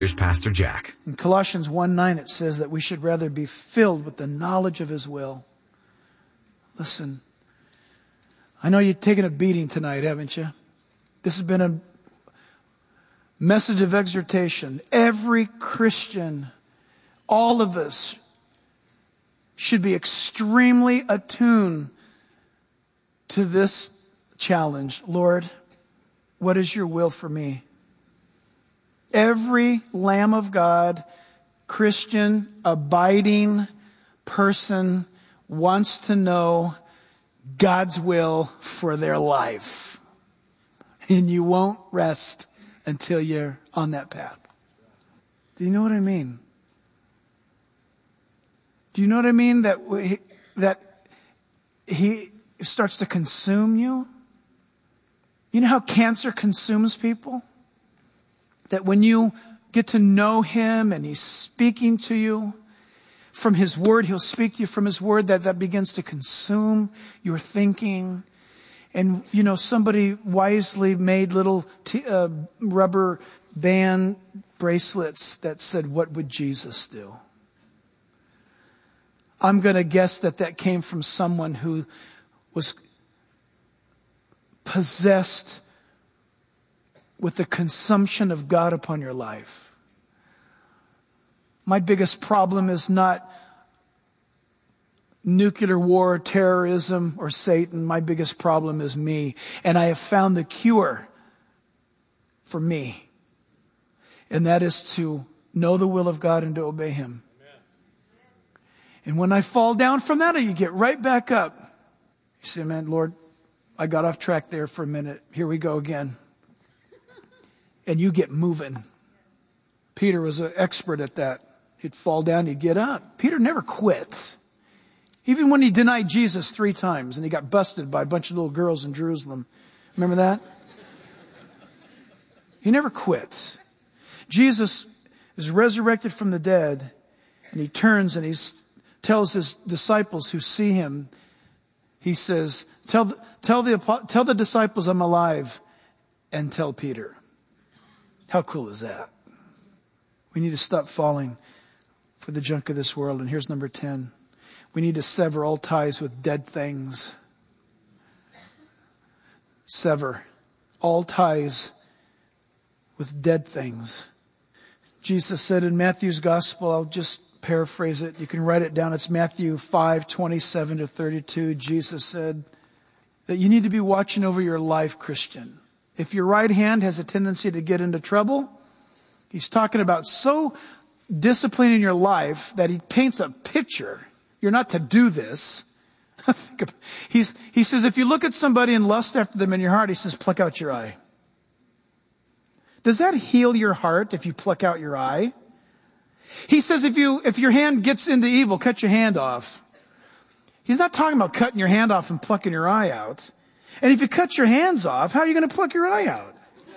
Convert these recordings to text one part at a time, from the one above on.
Here's Pastor Jack. In Colossians 1:9, it says that we should rather be filled with the knowledge of His will. Listen, I know you've taken a beating tonight, haven't you? This has been a message of exhortation. Every Christian, all of us, should be extremely attuned to this challenge. Lord, what is your will for me? Every Lamb of God, Christian, abiding person wants to know God's will for their life. And you won't rest until you're on that path. Do you know what I mean? Do you know what I mean? That He starts to consume you? You know how cancer consumes people? That when you get to know Him and He's speaking to you from His Word, He'll speak to you from His Word, that begins to consume your thinking. And, you know, somebody wisely made little rubber band bracelets that said, "What would Jesus do?" I'm going to guess that came from someone who was possessed with the consumption of God upon your life. My biggest problem is not nuclear war, terrorism, or Satan. My biggest problem is me. And I have found the cure for me. And that is to know the will of God and to obey Him. And when I fall down from that, you get right back up. You say, "Man, Lord, I got off track there for a minute. Here we go again." And you get moving. Peter was an expert at that. He'd fall down, he'd get up. Peter never quit. Even when he denied Jesus 3 times and he got busted by a bunch of little girls in Jerusalem. Remember that? He never quit. Jesus is resurrected from the dead, and He turns and He tells His disciples who see Him, He says, tell the disciples I'm alive, and tell Peter. How cool is that? We need to stop falling for the junk of this world. And here's number 10. We need to sever all ties with dead things. Sever all ties with dead things. Jesus said in Matthew's gospel, I'll just paraphrase it. You can write it down. It's Matthew 5:27-32. Jesus said that you need to be watching over your life, Christian. If your right hand has a tendency to get into trouble, He's talking about so disciplining your life that He paints a picture. You're not to do this. He says, if you look at somebody and lust after them in your heart, He says, pluck out your eye. Does that heal your heart if you pluck out your eye? He says, if your hand gets into evil, cut your hand off. He's not talking about cutting your hand off and plucking your eye out. And if you cut your hands off, how are you going to pluck your eye out?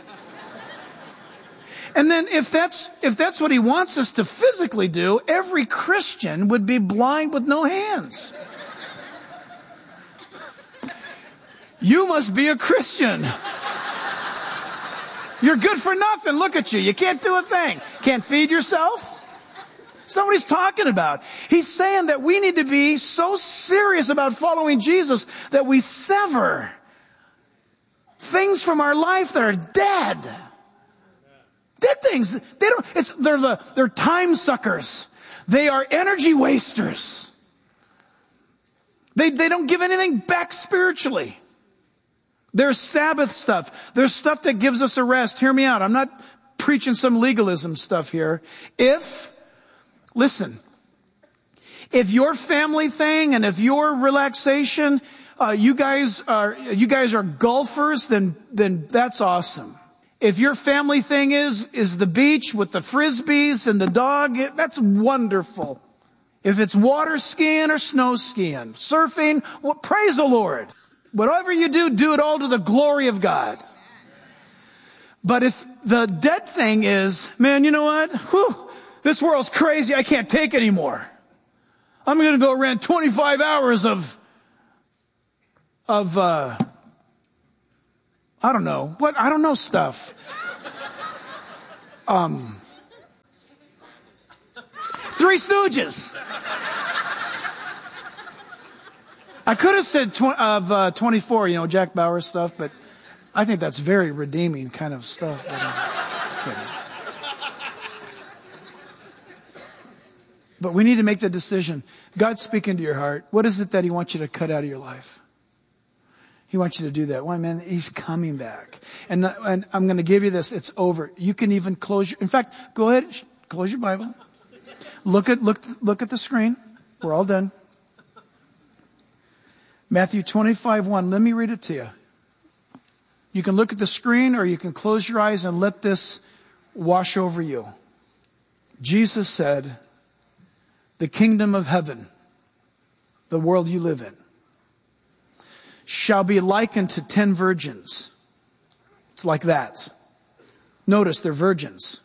And then if that's what He wants us to physically do, every Christian would be blind with no hands. You must be a Christian. You're good for nothing. Look at you. You can't do a thing. Can't feed yourself. That's not what He's talking about. He's saying that we need to be so serious about following Jesus that we sever things from our life that are dead. Dead things. They're time suckers. They are energy wasters. They don't give anything back spiritually. There's Sabbath stuff. There's stuff that gives us a rest. Hear me out. I'm not preaching some legalism stuff here. Listen, if your family thing and if your relaxation, you guys are golfers, then that's awesome. If your family thing is the beach with the frisbees and the dog, that's wonderful. If it's water skiing or snow skiing, surfing, well, praise the Lord. Whatever you do it all to the glory of God. But if the dead thing is, man, you know what? Whew, this world's crazy. I can't take anymore. I'm going to go rent 25 hours of I don't know stuff. Three Stooges. I could have said 24, Jack Bauer stuff, but I think that's very redeeming kind of stuff. But I'm kidding. But we need to make the decision. God's speaking to your heart. What is it that He wants you to cut out of your life? He wants you to do that. Why, man? He's coming back. And I'm going to give you this. It's over. You can even in fact, go ahead, close your Bible. Look at the screen. We're all done. Matthew 25:1. Let me read it to you. You can look at the screen or you can close your eyes and let this wash over you. Jesus said, the kingdom of heaven, the world you live in, shall be likened to 10 virgins. It's like that. Notice they're virgins.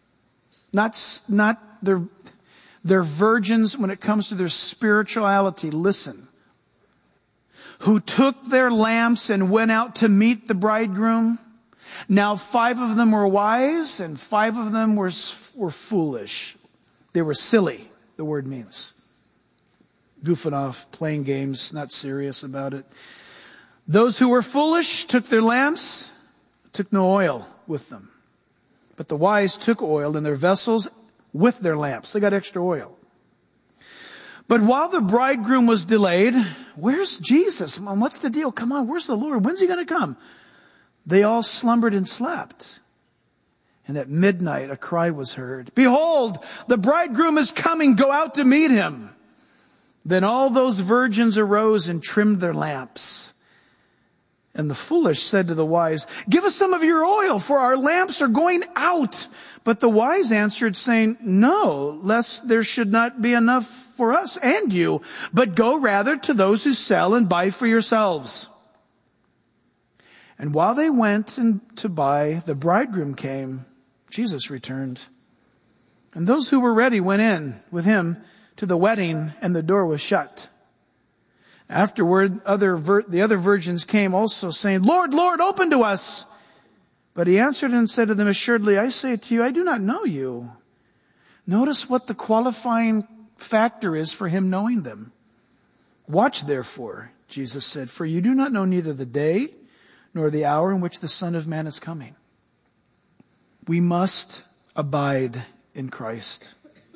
They're virgins when it comes to their spirituality. Listen. Who took their lamps and went out to meet the bridegroom. Now 5 of them were wise and 5 of them were foolish. They were silly, the word means. Goofing off, playing games, not serious about it. Those who were foolish took their lamps, took no oil with them. But the wise took oil in their vessels with their lamps. They got extra oil. But while the bridegroom was delayed, where's Jesus? What's the deal? Come on, where's the Lord? When's He going to come? They all slumbered and slept. And at midnight a cry was heard. Behold, the bridegroom is coming. Go out to meet Him. Then all those virgins arose and trimmed their lamps. And the foolish said to the wise, give us some of your oil, for our lamps are going out. But the wise answered, saying, no, lest there should not be enough for us and you, but go rather to those who sell and buy for yourselves. And while they went to buy, the bridegroom came. Jesus returned. And those who were ready went in with Him to the wedding, and the door was shut. Afterward, the other virgins came also, saying, Lord, Lord, open to us. But He answered and said to them, assuredly, I say to you, I do not know you. Notice what the qualifying factor is for Him knowing them. Watch therefore, Jesus said, for you do not know neither the day nor the hour in which the Son of Man is coming. We must abide in Christ.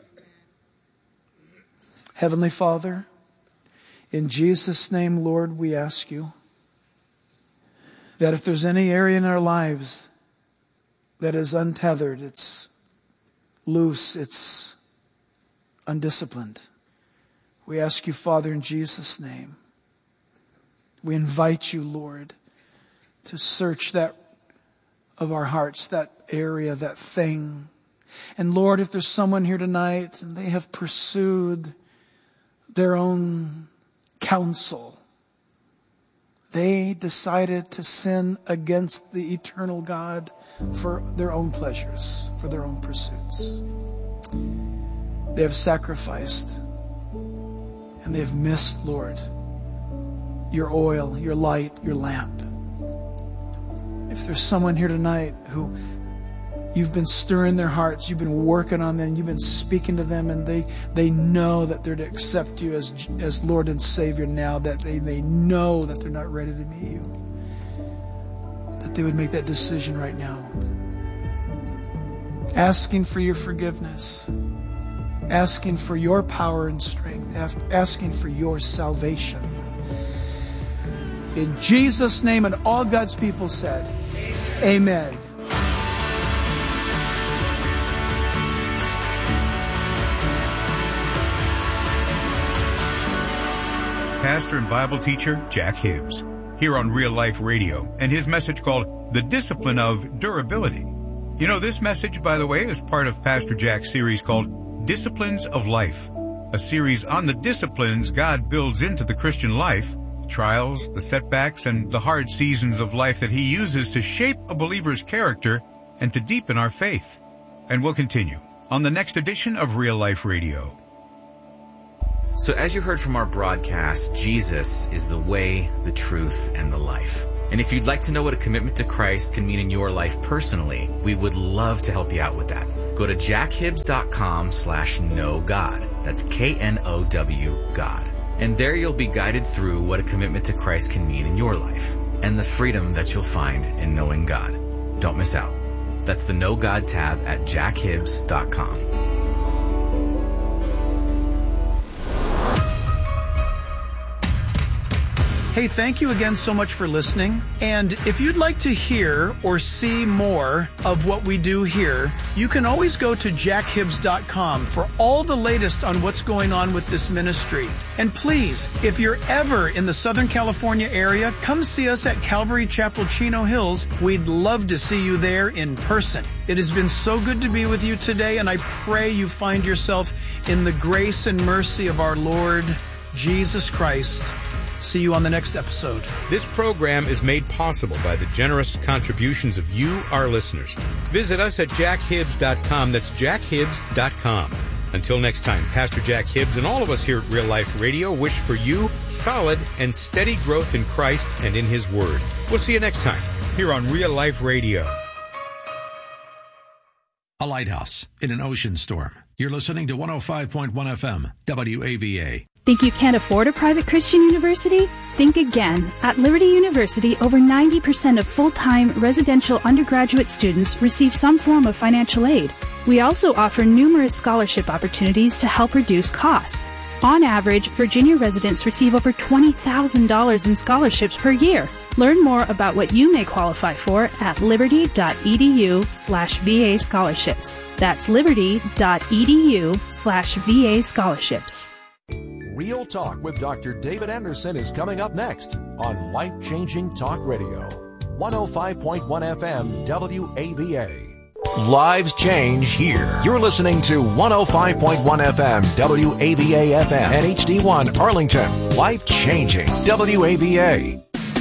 Heavenly Father, in Jesus' name, Lord, we ask You that if there's any area in our lives that is untethered, it's loose, it's undisciplined, we ask You, Father, in Jesus' name, we invite You, Lord, to search that of our hearts, that area, that thing. And Lord, if there's someone here tonight and they have pursued their own counsel, they decided to sin against the eternal God for their own pleasures, for their own pursuits. They have sacrificed and they have missed, Lord, Your oil, Your light, Your lamp. If there's someone here tonight who You've been stirring their hearts, You've been working on them, You've been speaking to them, and they know that they're to accept You as Lord and Savior now, that they know that they're not ready to meet You, that they would make that decision right now. Asking for Your forgiveness, asking for Your power and strength, asking for Your salvation. In Jesus' name, and all God's people said, Amen. Pastor and Bible teacher Jack Hibbs, here on Real Life Radio, and his message called The Discipline of Durability. You know, this message, by the way, is part of Pastor Jack's series called Disciplines of Life, a series on the disciplines God builds into the Christian life, the trials, the setbacks, and the hard seasons of life that He uses to shape a believer's character and to deepen our faith. And we'll continue on the next edition of Real Life Radio. So as you heard from our broadcast, Jesus is the way, the truth, and the life. And if you'd like to know what a commitment to Christ can mean in your life personally, we would love to help you out with that. go to jackhibbs.com/knowgod. That's KNOW God. And there you'll be guided through what a commitment to Christ can mean in your life and the freedom that you'll find in knowing God. Don't miss out. That's the Know God tab at jackhibbs.com. Hey, thank you again so much for listening. And if you'd like to hear or see more of what we do here, you can always go to jackhibbs.com for all the latest on what's going on with this ministry. And please, if you're ever in the Southern California area, come see us at Calvary Chapel, Chino Hills. We'd love to see you there in person. It has been so good to be with you today, and I pray you find yourself in the grace and mercy of our Lord Jesus Christ. See you on the next episode. This program is made possible by the generous contributions of you, our listeners. Visit us at jackhibbs.com. That's jackhibbs.com. Until next time, Pastor Jack Hibbs and all of us here at Real Life Radio wish for you solid and steady growth in Christ and in His Word. We'll see you next time here on Real Life Radio. A lighthouse in an ocean storm. You're listening to 105.1 FM, WAVA. Think you can't afford a private Christian university? Think again. At Liberty University, over 90% of full-time residential undergraduate students receive some form of financial aid. We also offer numerous scholarship opportunities to help reduce costs. On average, Virginia residents receive over $20,000 in scholarships per year. Learn more about what you may qualify for at liberty.edu/VA scholarships. That's liberty.edu/VA scholarships. Real Talk with Dr. David Anderson is coming up next on Life Changing Talk Radio, 105.1 FM WAVA. Lives change here. You're listening to 105.1 FM WAVA FM and HD1 Arlington. Life changing WAVA.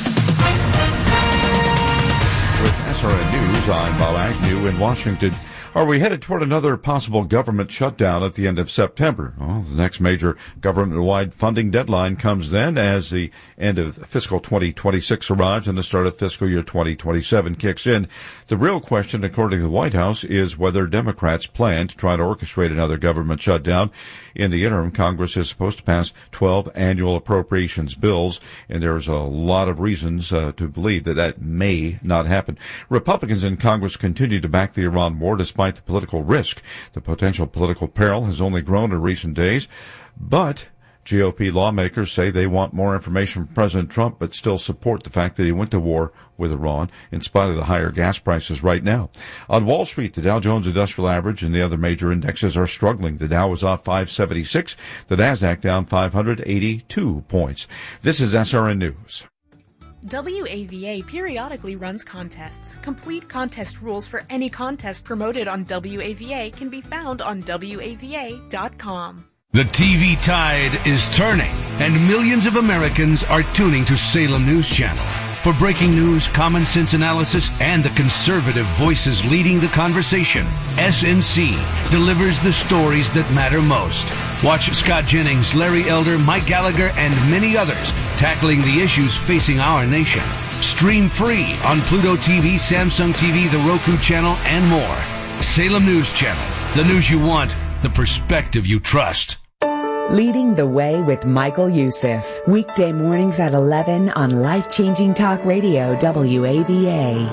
With SRN News, I'm Bob Agnew in Washington. Are we headed toward another possible government shutdown at the end of September? Well, the next major government-wide funding deadline comes then as the end of fiscal 2026 arrives and the start of fiscal year 2027 kicks in. The real question, according to the White House, is whether Democrats plan to try to orchestrate another government shutdown. In the interim, Congress is supposed to pass 12 annual appropriations bills, and there's a lot of reasons to believe that that may not happen. Republicans in Congress continue to back the Iran war despite the political risk. The potential political peril has only grown in recent days, but GOP lawmakers say they want more information from President Trump, but still support the fact that he went to war with Iran in spite of the higher gas prices right now. On Wall Street, the Dow Jones Industrial Average and the other major indexes are struggling. The Dow is off 576, the Nasdaq down 582 points. This is SRN News. WAVA periodically runs contests. Complete contest rules for any contest promoted on WAVA can be found on WAVA.com. The TV tide is turning, and millions of Americans are tuning to Salem News Channel. For breaking news, common sense analysis, and the conservative voices leading the conversation, SNC delivers the stories that matter most. Watch Scott Jennings, Larry Elder, Mike Gallagher, and many others tackling the issues facing our nation. Stream free on Pluto TV, Samsung TV, the Roku channel, and more. Salem News Channel. The news you want, the perspective you trust. Leading the Way with Michael Youssef. Weekday mornings at 11 on Life Changing Talk Radio, WAVA.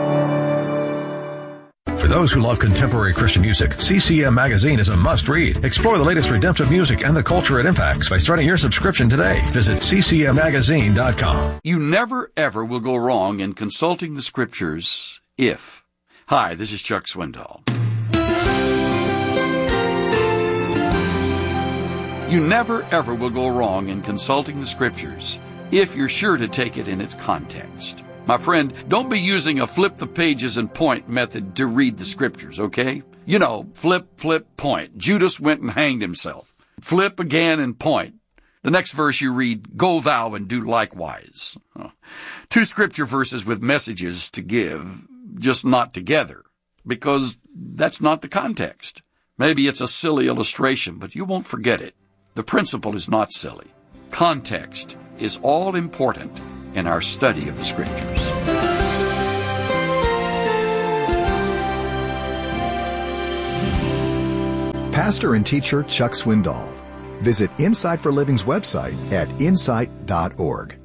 For those who love contemporary Christian music, CCM Magazine is a must-read. Explore the latest redemptive music and the culture it impacts by starting your subscription today. Visit ccmmagazine.com. You never, ever will go wrong in consulting the Scriptures if... Hi, this is Chuck Swindoll. You never, ever will go wrong in consulting the Scriptures if you're sure to take it in its context. My friend, don't be using a flip the pages and point method to read the Scriptures, okay? You know, flip, flip, point. Judas went and hanged himself. Flip again and point. The next verse you read, go thou and do likewise. Two Scripture verses with messages to give, just not together, because that's not the context. Maybe it's a silly illustration, but you won't forget it. The principle is not silly. Context is all important in our study of the Scriptures. pastor and teacher Chuck Swindoll. Visit Insight for Living's website at insight.org.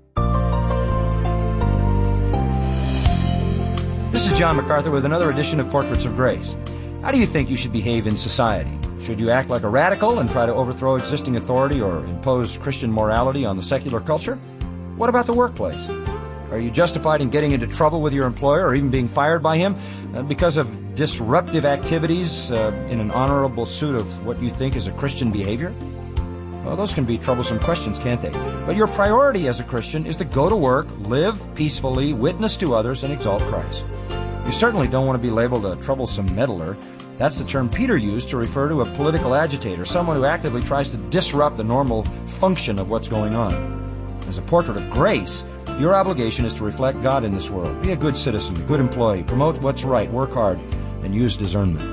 This is John MacArthur with another edition of Portraits of Grace. How do you think you should behave in society? Should you act like a radical and try to overthrow existing authority or impose Christian morality on the secular culture? What about the workplace? Are you justified in getting into trouble with your employer or even being fired by him because of disruptive activities in an honorable suit of what you think is a Christian behavior? Well, those can be troublesome questions, can't they? But your priority as a Christian is to go to work, live peacefully, witness to others, and exalt Christ. You certainly don't want to be labeled a troublesome meddler. That's the term Peter used to refer to a political agitator, someone who actively tries to disrupt the normal function of what's going on. As a portrait of grace, your obligation is to reflect God in this world. Be a good citizen, a good employee, promote what's right, work hard, and use discernment.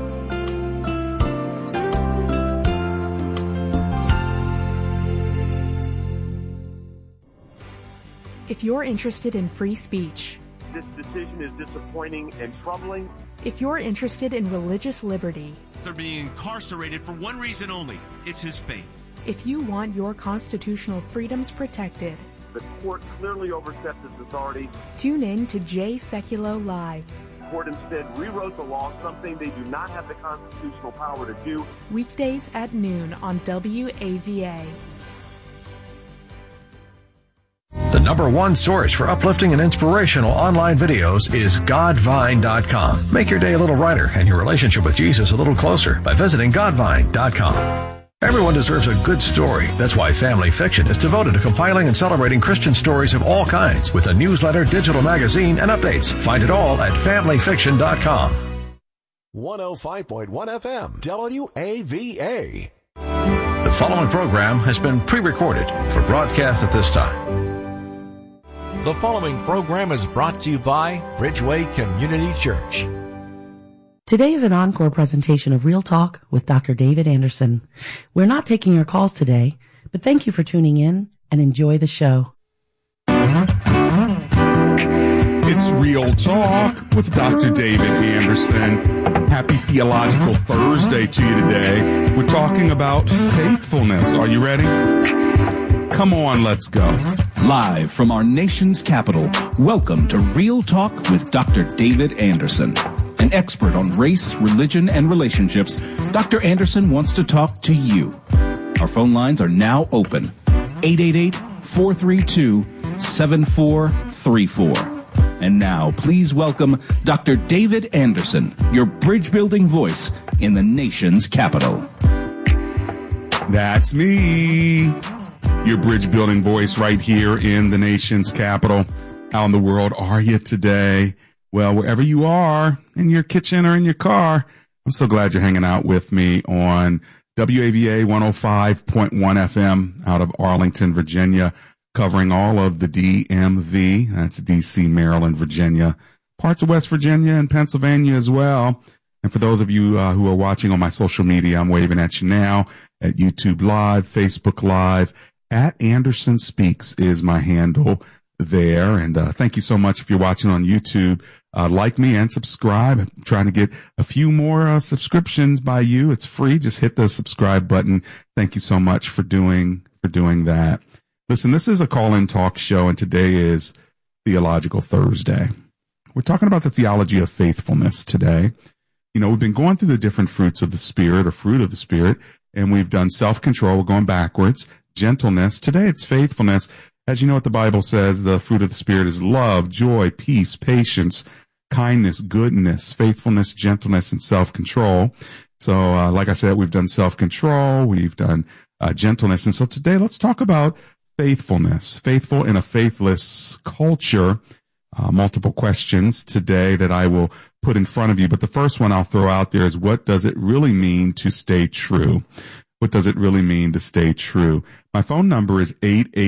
If you're interested in free speech, this decision is disappointing and troubling. If you're interested in religious liberty, they're being incarcerated for one reason only. It's his faith. If you want your constitutional freedoms protected, the court clearly overstepped its authority. Tune in to Jay Sekulow Live. The court instead rewrote the law, something they do not have the constitutional power to do. Weekdays at noon on WAVA. The number one source for uplifting and inspirational online videos is Godvine.com. Make your day a little brighter and your relationship with Jesus a little closer by visiting Godvine.com. Everyone deserves a good story. That's why Family Fiction is devoted to compiling and celebrating Christian stories of all kinds with a newsletter, digital magazine, and updates. Find it all at FamilyFiction.com. 105.1 FM, WAVA. The following program has been pre-recorded for broadcast at this time. The following program is brought to you by Bridgeway Community Church. Today is an encore presentation of Real Talk with Dr. David Anderson. We're not taking your calls today, but thank you for tuning in and enjoy the show. It's Real Talk with Dr. David Anderson. Happy Theological Thursday to you today. We're talking about faithfulness. Are you ready? Come on, let's go. Live from our nation's capital, welcome to Real Talk with Dr. David Anderson. An expert on race, religion, and relationships, Dr. Anderson wants to talk to you. Our phone lines are now open. 888-432-7434. And now, please welcome Dr. David Anderson, your bridge-building voice in the nation's capital. That's me, your bridge-building voice right here in the nation's capital. How in the world are you today? Well, wherever you are, in your kitchen or in your car, I'm so glad you're hanging out with me on WAVA 105.1 FM out of Arlington, Virginia, covering all of the DMV. That's D.C., Maryland, Virginia, parts of West Virginia and Pennsylvania as well. And for those of you who are watching on my social media, I'm waving at you now at YouTube Live, Facebook Live, at Anderson Speaks is my handle there. And thank you so much if you're watching on YouTube. Like me and subscribe. I'm trying to get a few more subscriptions by you. It's free. Just hit the subscribe button. Thank you so much for doing that. Listen, this is a call-in talk show, and today is Theological Thursday. We're talking about the theology of faithfulness today. You know, we've been going through the different fruits of the Spirit or fruit of the Spirit, and we've done self-control. We're going backwards. Gentleness. Today it's faithfulness. As you know what the Bible says, the fruit of the Spirit is love, joy, peace, patience, kindness, goodness, faithfulness, gentleness, and self-control. So, like I said, we've done self-control, we've done gentleness. And so today let's talk about faithfulness, faithful in a faithless culture. Multiple questions today that I will put in front of you. But the first one I'll throw out there is, what does it really mean to stay true? What does it really mean to stay true? My phone number is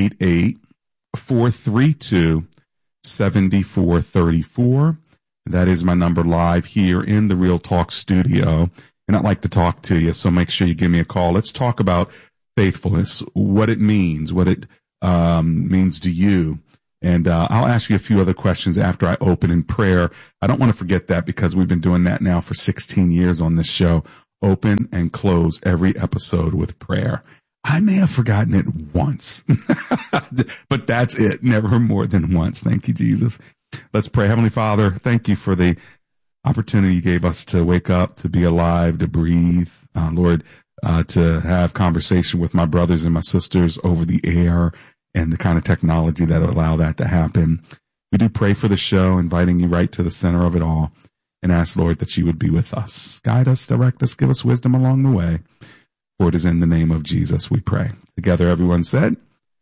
888-432-7434. That is my number live here in the Real Talk studio. And I'd like to talk to you, so make sure you give me a call. Let's talk about faithfulness, what it means, what it means to you. And I'll ask you a few other questions after I open in prayer. I don't want to forget that, because we've been doing that now for 16 years on this show. open and close every episode with prayer. I may have forgotten it once, but that's it. Never more than once. Thank you, Jesus. Let's pray. Heavenly Father, thank you for the opportunity you gave us to wake up, to be alive, to breathe, Lord, to have conversation with my brothers and my sisters over the air and the kind of technology that will allow that to happen. We do pray for the show, inviting you right to the center of it all, and ask, Lord, that you would be with us. Guide us, direct us, give us wisdom along the way. For it is in the name of Jesus we pray. Together, everyone said,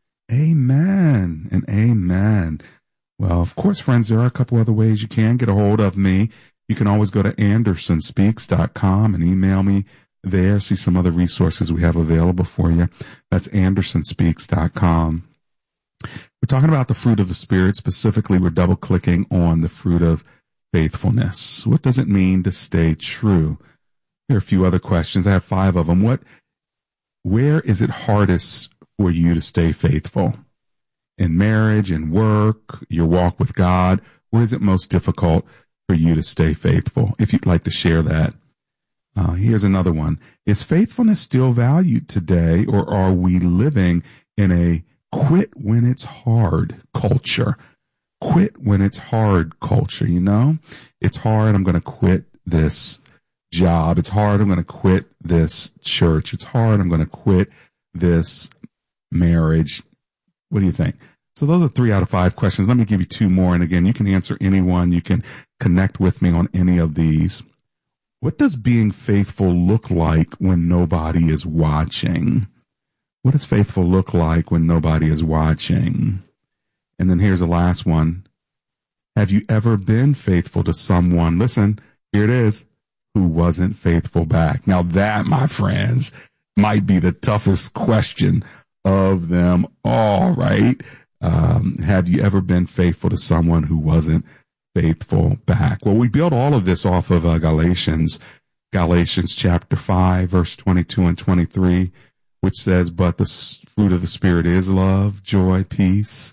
amen and amen. Well, of course, friends, there are a couple other ways you can get a hold of me. You can always go to andersonspeaks.com and email me there. See some other resources we have available for you. That's andersonspeaks.com. We're talking about the fruit of the Spirit. Specifically, we're double-clicking on the fruit of faithfulness. What does it mean to stay true? There are a few other questions. I have 5 of them. Where is it hardest for you to stay faithful? In marriage, in work, your walk with God? Where is it most difficult for you to stay faithful? If you'd like to share that. Here's another one. Is faithfulness still valued today, or are we living in a quit when it's hard culture? Quit when it's hard culture, you know? It's hard, I'm going to quit this job. It's hard, I'm going to quit this church. It's hard, I'm going to quit this marriage. What do you think? So those are 3 out of 5 questions. Let me give you 2 more. And again, you can answer any one. You can connect with me on any of these. What does being faithful look like when nobody is watching? What does faithful look like when nobody is watching? And then here's the last one. Have you ever been faithful to someone? Listen, here it is. Who wasn't faithful back? Now that, my friends, might be the toughest question of them all, right? Have you ever been faithful to someone who wasn't faithful back? Well, we build all of this off of Galatians chapter 5, verse 22 and 23, which says, but the fruit of the Spirit is love, joy, peace,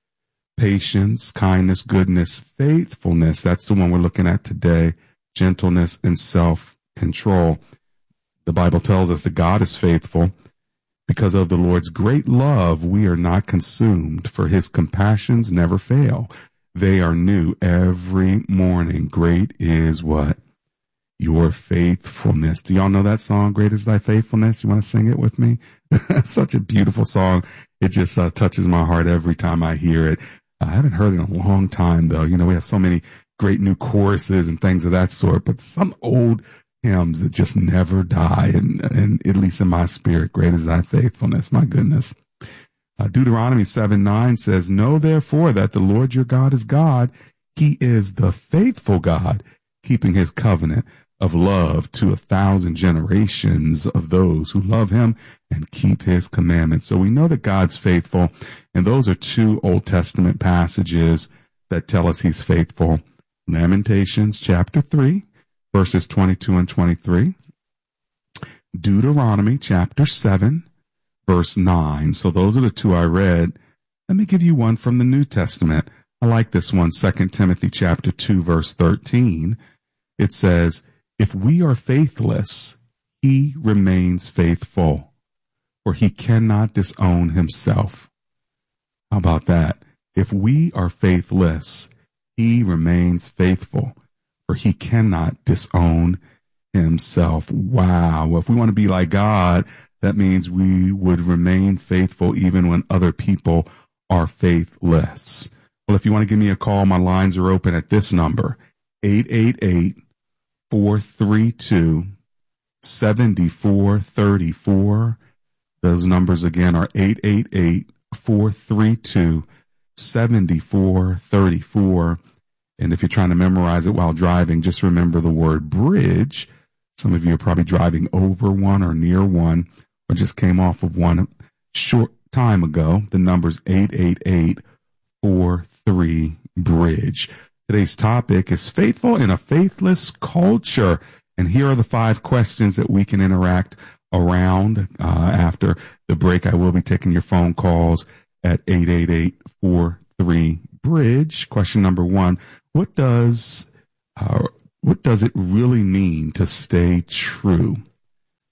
patience, kindness, goodness, faithfulness. That's the one we're looking at today. Gentleness and self-control. The Bible tells us that God is faithful. Because of the Lord's great love, we are not consumed, for his compassions never fail. They are new every morning. Great is what? Your faithfulness. Do y'all know that song, Great is Thy Faithfulness? You want to sing it with me? Such a beautiful song. It just touches my heart every time I hear it. I haven't heard it in a long time, though. You know, we have so many great new choruses and things of that sort, but some old hymns that just never die, and at least in my spirit, great is thy faithfulness. My goodness. Deuteronomy 7:9 says, know therefore that the Lord your God is God. He is the faithful God, keeping his covenant of love to 1,000 generations of those who love him and keep his commandments. So we know that God's faithful, and those are 2 Old Testament passages that tell us he's faithful. Lamentations chapter 3, verses 22 and 23. Deuteronomy chapter 7, verse 9. So those are the 2 I read. Let me give you one from the New Testament. I like this one, 2 Timothy chapter 2, verse 13. It says, if we are faithless, he remains faithful, for he cannot disown himself. How about that? If we are faithless, he remains faithful, for he cannot disown himself. Wow. Well, if we want to be like God, that means we would remain faithful even when other people are faithless. Well, if you want to give me a call, my lines are open at this number, 888-432-7434. Those numbers again are 888-432-7434. And if you're trying to memorize it while driving, just remember the word bridge. Some of you are probably driving over one or near one, or just came off of one short time ago. The number's 888-43-BRIDGE. Today's topic is faithful in a faithless culture. And here are the 5 questions that we can interact around. After the break, I will be taking your phone calls at 888-43-BRIDGE. Question number 1, what does it really mean to stay true?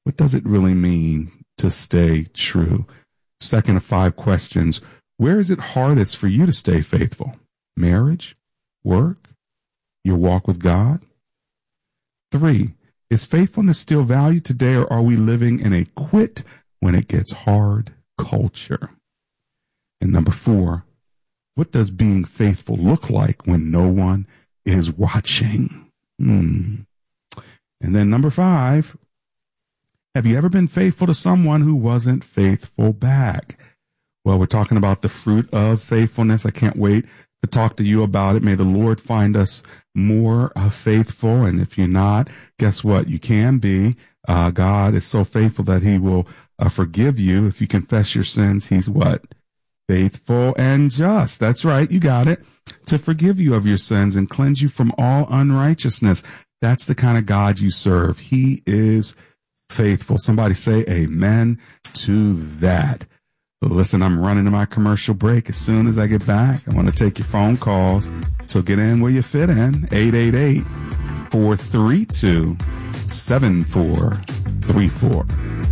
What does it really mean to stay true? Second of 5 questions. Where is it hardest for you to stay faithful? Marriage? Work? Your walk with God? 3, is faithfulness still valued today, or are we living in a quit when it gets hard culture? And number 4, what does being faithful look like when no one is watching? And then number 5, have you ever been faithful to someone who wasn't faithful back? Well, we're talking about the fruit of faithfulness. I can't wait to talk to you about it. May the Lord find us more faithful. And if you're not, guess what? You can be. God is so faithful that he will forgive you. If you confess your sins, he's what? Faithful and just. That's right. You got it. To forgive you of your sins and cleanse you from all unrighteousness. That's the kind of God you serve. He is faithful. Somebody say amen to that. Listen, I'm running to my commercial break. As soon as I get back, I want to take your phone calls. So get in where you fit in. 888-432-7434.